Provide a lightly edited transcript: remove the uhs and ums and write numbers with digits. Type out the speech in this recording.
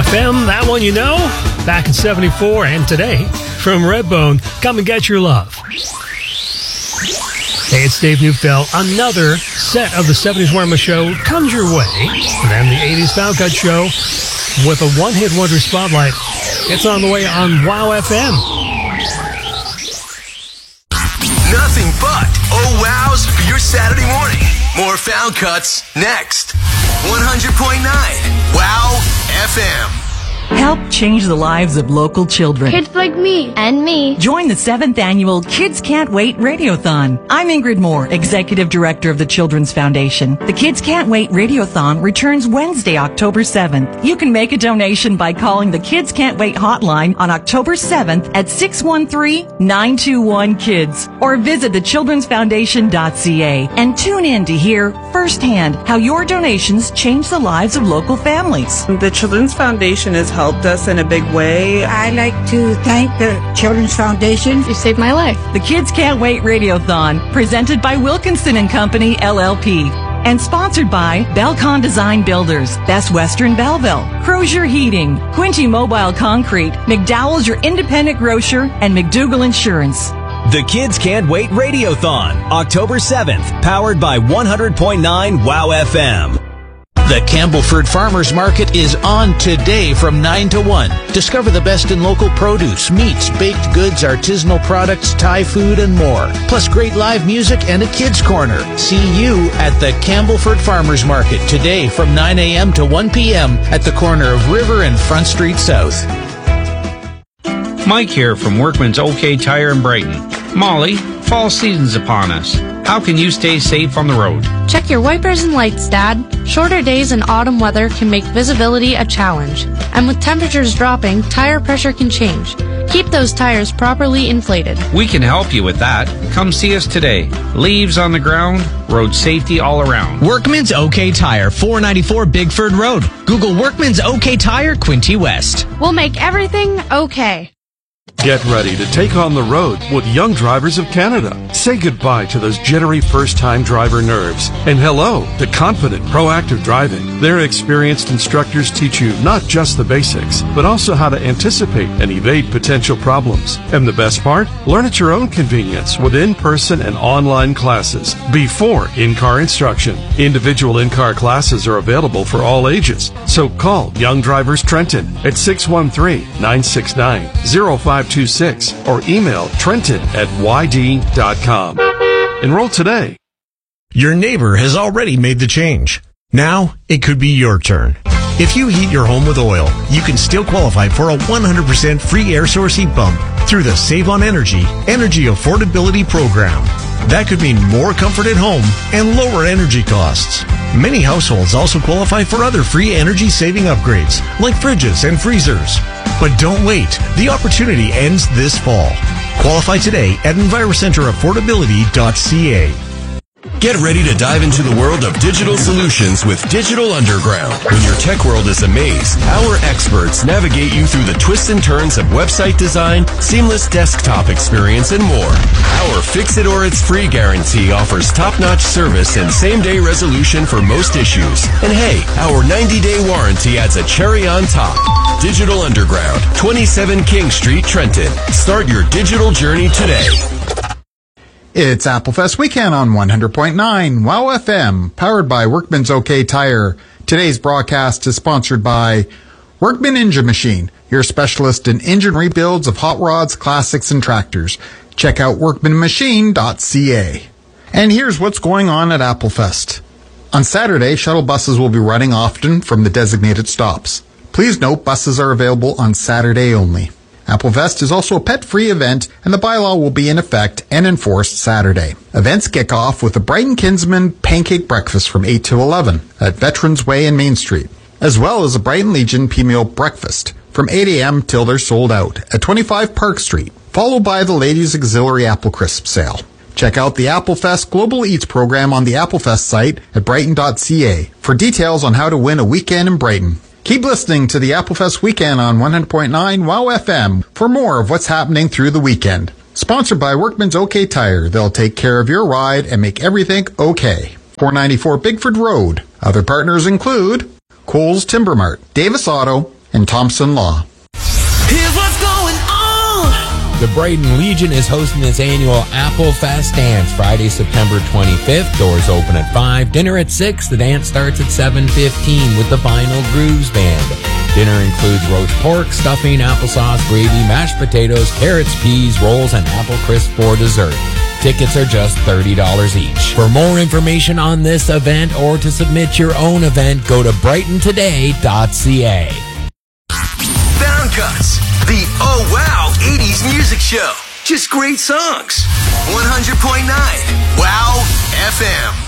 FM, that one you know, back in 74 and today, from Redbone, Come and Get Your Love. Hey, it's Dave Neufeld. Another set of the 70s Warm-Up Show comes your way. And then the 80s Found Cut Show with a one-hit wonder spotlight. It's on the way on Wow FM. Nothing but oh wows for your Saturday morning. More Found Cuts next. 100.9 Wow FM. Help change the lives of local children. Kids like me. And me. Join the 7th annual Kids Can't Wait Radiothon. I'm Ingrid Moore, Executive Director of the Children's Foundation. The Kids Can't Wait Radiothon returns Wednesday, October 7th. You can make a donation by calling the Kids Can't Wait hotline on October 7th at 613-921-KIDS or visit thechildrensfoundation.ca and tune in to hear firsthand how your donations change the lives of local families. The Children's Foundation has helped us in a big way. I'd like to thank the Children's Foundation. You saved my life. The Kids Can't Wait Radiothon, presented by Wilkinson & Company, LLP, and sponsored by Belcon Design Builders, Best Western Belleville, Crozier Heating, Quinty Mobile Concrete, McDowell's Your Independent Grocer, and McDougall Insurance. The Kids Can't Wait Radiothon, October 7th, powered by 100.9 Wow FM. The Campbellford Farmers Market is on today from 9 to 1. Discover the best in local produce, meats, baked goods, artisanal products, Thai food, and more. Plus great live music and a kids' corner. See you at the Campbellford Farmers Market today from 9 a.m. to 1 p.m. at the corner of River and Front Street South. Mike here from Workman's OK Tire in Brighton. Molly, fall season's upon us. How can you stay safe on the road? Check your wipers and lights, Dad. Shorter days and autumn weather can make visibility a challenge. And with temperatures dropping, tire pressure can change. Keep those tires properly inflated. We can help you with that. Come see us today. Leaves on the ground, road safety all around. Workman's OK Tire, 494 Bigford Road. Google Workman's OK Tire, Quinty West. We'll make everything okay. Get ready to take on the road with Young Drivers of Canada. Say goodbye to those jittery first-time driver nerves and hello to confident, proactive driving. Their experienced instructors teach you not just the basics, but also how to anticipate and evade potential problems. And the best part? Learn at your own convenience with in-person and online classes before in-car instruction. Individual in-car classes are available for all ages. So call Young Drivers Trenton at 613-969-0526 or email trenton@yd.com. Enroll today. Your neighbor has already made the change. Now it could be your turn. If you heat your home with oil, you can still qualify for a 100% free air source heat pump through the Save on Energy Affordability Program. That could mean more comfort at home and lower energy costs. Many households also qualify for other free energy-saving upgrades, like fridges and freezers. But don't wait. The opportunity ends this fall. Qualify today at EnviroCenterAffordability.ca. Get ready to dive into the world of digital solutions with Digital Underground. When your tech world is a maze, our experts navigate you through the twists and turns of website design, seamless desktop experience, and more. Our Fix It or It's Free guarantee offers top-notch service and same-day resolution for most issues. And hey, our 90-day warranty adds a cherry on top. Digital Underground, 27 King Street, Trenton. Start your digital journey today. It's Applefest Weekend on 100.9 Wow FM, powered by Workman's OK Tire. Today's broadcast is sponsored by Workman Engine Machine, your specialist in engine rebuilds of hot rods, classics, and tractors. Check out workmanmachine.ca. And here's what's going on at Applefest. On Saturday, shuttle buses will be running often from the designated stops. Please note buses are available on Saturday only. Applefest is also a pet-free event, and the bylaw will be in effect and enforced Saturday. Events kick off with the Brighton Kinsman Pancake Breakfast from 8 to 11 at Veterans Way and Main Street, as well as a Brighton Legion P-Meal Breakfast from 8 a.m. till they're sold out at 25 Park Street, followed by the Ladies Auxiliary Apple Crisp Sale. Check out the Applefest Global Eats program on the Applefest site at brighton.ca for details on how to win a weekend in Brighton. Keep listening to the Applefest Weekend on 100.9 Wow FM for more of what's happening through the weekend. Sponsored by Workman's OK Tire. They'll take care of your ride and make everything okay. 494 Bigford Road. Other partners include Coles Timber Mart, Davis Auto, and Thompson Law. Here's what's going on. The Braden Legion is hosting its annual Apple Fest dance Friday, September 25th. Doors open at 5, dinner at 6. The dance starts at 7:15 with the Vinyl Grooves Band. Dinner includes roast pork, stuffing, applesauce, gravy, mashed potatoes, carrots, peas, rolls, and apple crisp for dessert. Tickets are just $30 each. For more information on this event or to submit your own event, go to brightontoday.ca. Sound Cuts, the Oh Wow 80s music show. Just great songs. 100.9 Wow FM.